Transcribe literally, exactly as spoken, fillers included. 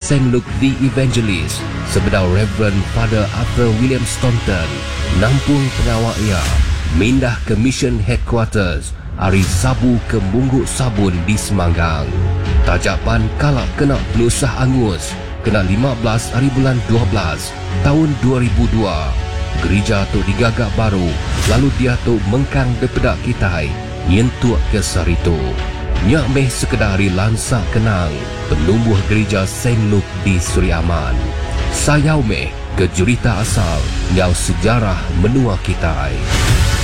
Saint Luke the Evangelist, sebedar Reverend Father Arthur William Staunton, nampung pengawal ia, mindah ke Mission Headquarters, hari Sabu ke Mungguk Sabun di Semanggang. Tajapan kalak kena pelusah angus, kena lima belas hari bulan dua belas, tahun dua ribu dua. Gereja tu digagak baru, lalu dia tu mengkang depedak kitai, nyentuak ke saritu. Nyak meh sekedari lansak kenang, penumbuh gereja Saint Luke di Seri Aman. Sayau meh ke jurita asal, nyau sejarah menua kitai.